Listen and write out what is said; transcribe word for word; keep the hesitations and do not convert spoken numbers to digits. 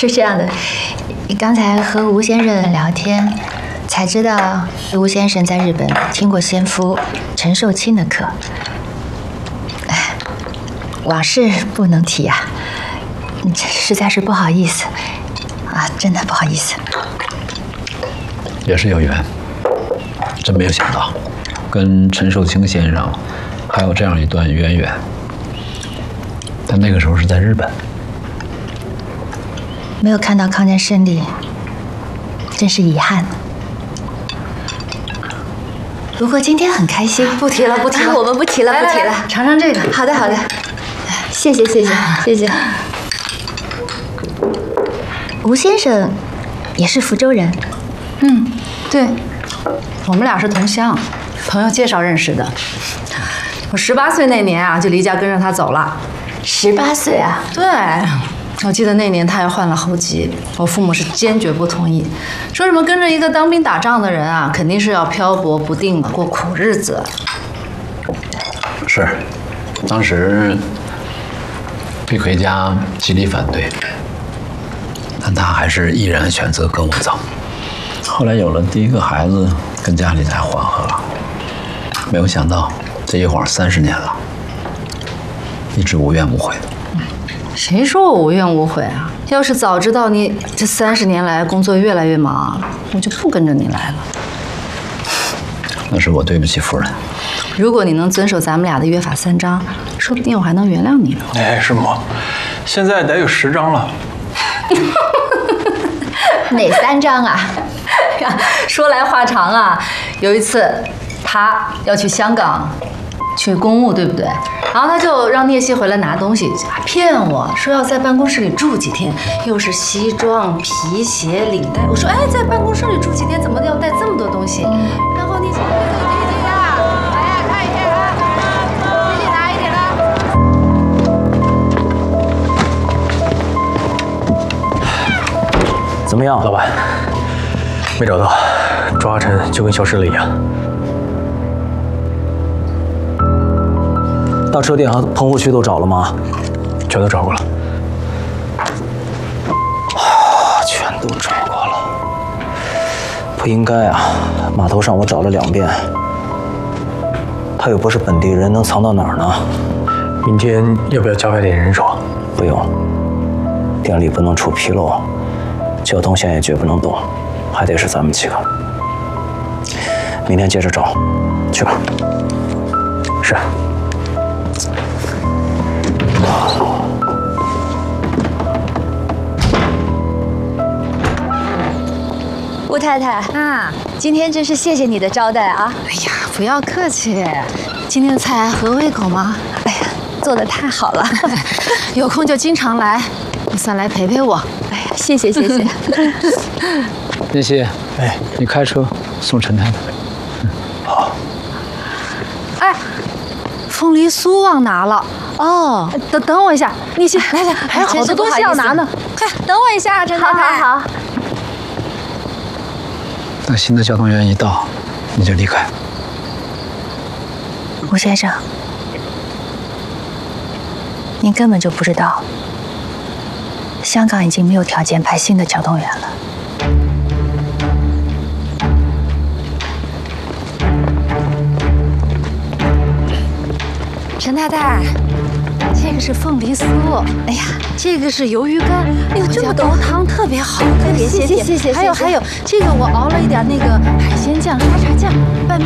是这样的，刚才和吴先生聊天，才知道吴先生在日本听过先夫陈寿卿的课。哎，往事不能提啊，实在是不好意思啊，真的不好意思。 也是有缘，真没有想到，跟陈寿卿先生还有这样一段渊源。但那个时候是在日本， 没有看到抗战胜利，真是遗憾。不过今天很开心， 不提了，不提了， 啊、我们不提了，不提了。 尝尝这个。 好的，好的，谢谢，谢谢，谢谢。吴先生也是福州人。 嗯，对，我们俩是同乡，朋友介绍认识的。我十八岁那年啊，就离家跟着他走了。 十八岁啊？ 对，我记得那年他还患了喉疾，我父母是坚决不同意，说什么跟着一个当兵打仗的人啊，肯定是要漂泊不定的，过苦日子。 是，当时碧奎家极力反对，但他还是毅然选择跟我走。后来有了第一个孩子，跟家里才缓和了。没有想到这一晃三十年了，一直无怨无悔的。 谁说我无怨无悔啊？要是早知道你这三十年来工作越来越忙，我就不跟着你来了。 那是我对不起夫人。 如果你能遵守咱们俩的约法三章，说不定我还能原谅你呢。 哎，师母，现在得有十章了。 哪三章啊？ 说来话长啊，有一次他要去香港去公务，对不对？然后他就让聂西回来拿东西，骗我说要在办公室里住几天，又是西装、皮鞋、领带。我说哎，在办公室里住几天，怎么要带这么多东西？然后聂西怎么样， 老板？没找到，抓陈就跟消失了一样。 大车店和棚户区都找了吗？ 全都找过了。 啊，全都找过了。不应该啊！码头上我找了两遍，他又不是本地人，能藏到哪儿呢？ 明天要不要加派点人手？ 不用，店里不能出纰漏，交通线也绝不能动，还得是咱们几个。明天接着找，去吧。 是。 吴太太啊，今天真是谢谢你的招待啊！ 哎呀，不要客气，今天的菜合胃口吗？ 哎呀，做得太好了， 有空就经常来，你算来陪陪我。 哎呀，谢谢谢谢。 聂西，哎，你开车送陈太太。 嗯，好。 哎，凤梨酥忘拿了。哦，等等我一下，聂西，来来，还有好多东西要拿呢，快等我一下，陈太太。 好好好。 等新的交通员一到，你就离开。 吴先生，您根本就不知道，香港已经没有条件派新的交通员了。 陈太太，这个是凤梨酥，哎呀，这个是鱿鱼干，哎呦，这么多汤特别好，特别鲜甜。谢谢谢谢。还有还有，这个我熬了一点那个海鲜酱、沙茶酱，拌